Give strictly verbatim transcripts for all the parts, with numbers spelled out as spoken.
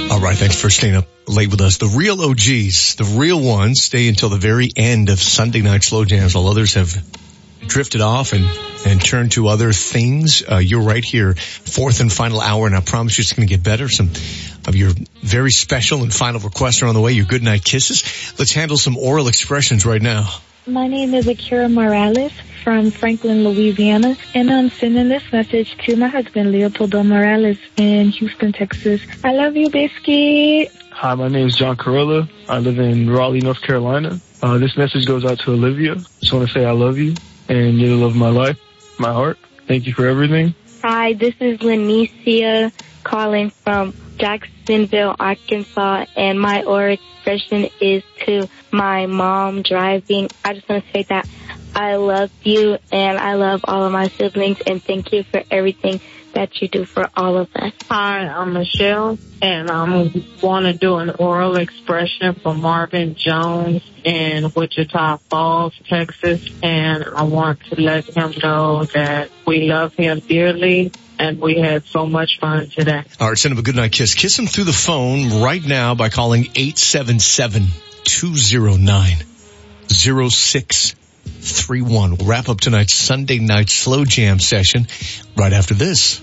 All right, thanks for staying up late with us. The real O Gs, the real ones, stay until the very end of Sunday Night Slow Jams, while others have drifted off and, and turned to other things. Uh, you're right here, fourth and final hour, and I promise you it's going to get better. Some of your very special and final requests are on the way, your goodnight kisses. Let's handle some oral expressions right now. My name is Akira Morales from Franklin, Louisiana, and I'm sending this message to my husband, Leopoldo Morales, in Houston, Texas. I love you, Biscuit. Hi, my name is John Carilla. I live in Raleigh, North Carolina. Uh, this message goes out to Olivia. Just want to say I love you, and you're the love of my life, my heart. Thank you for everything. Hi, this is Lenicia calling from Jacksonville, Arkansas, and my oral expression is to my mom driving. I just want to say that I love you and I love all of my siblings, and thank you for everything that you do for all of us. Hi, I'm Michelle, and I want to do an oral expression for Marvin Jones in Wichita Falls, Texas, and I want to let him know that we love him dearly. And we had so much fun today. All right, send him a good night kiss. Kiss him through the phone right now by calling eight seven seven, two zero nine, zero six three one. We'll wrap up tonight's Sunday Night Slow Jam session right after this.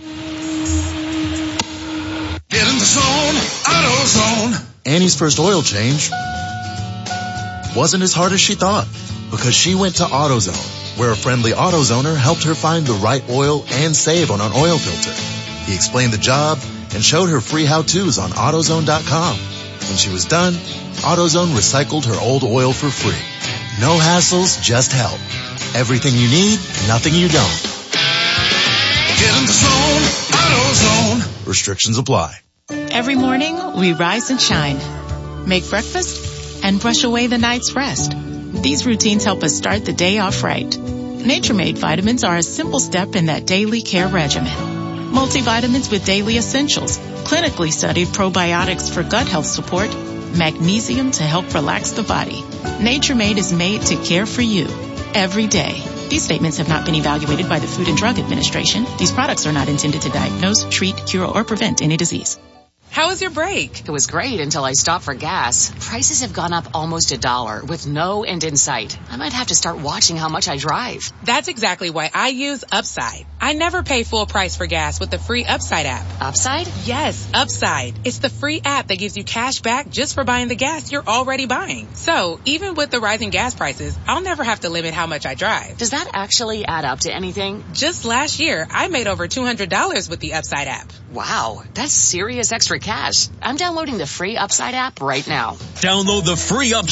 Get in the zone, AutoZone. Annie's first oil change wasn't as hard as she thought because she went to AutoZone, where a friendly AutoZoner helped her find the right oil and save on an oil filter. He explained the job and showed her free how-tos on AutoZone dot com. When she was done, AutoZone recycled her old oil for free. No hassles, just help. Everything you need, nothing you don't. Get in the zone, AutoZone. Restrictions apply. Every morning, we rise and shine, make breakfast, and brush away the night's rest. These routines help us start the day off right. Nature Made vitamins are a simple step in that daily care regimen. Multivitamins with daily essentials, clinically studied probiotics for gut health support, magnesium to help relax the body. Nature Made is made to care for you every day. These statements have not been evaluated by the Food and Drug Administration. These products are not intended to diagnose, treat, cure, or prevent any disease. How was your break? It was great until I stopped for gas. Prices have gone up almost a dollar with no end in sight. I might have to start watching how much I drive. That's exactly why I use Upside. I never pay full price for gas with the free Upside app. Upside? Yes, Upside. It's the free app that gives you cash back just for buying the gas you're already buying. So even with the rising gas prices, I'll never have to limit how much I drive. Does that actually add up to anything? Just last year, I made over two hundred dollars with the Upside app. Wow, that's serious extra cash. I'm downloading the free Upside app right now. Download the free Upside